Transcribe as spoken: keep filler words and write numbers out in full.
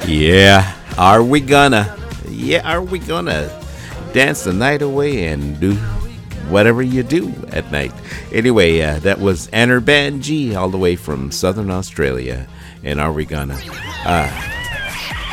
Yeah, are we gonna? Yeah, are we gonna dance the night away and do whatever you do at night? Anyway, uh, that was Anner Band G all the way from Southern Australia. And are we gonna? Uh,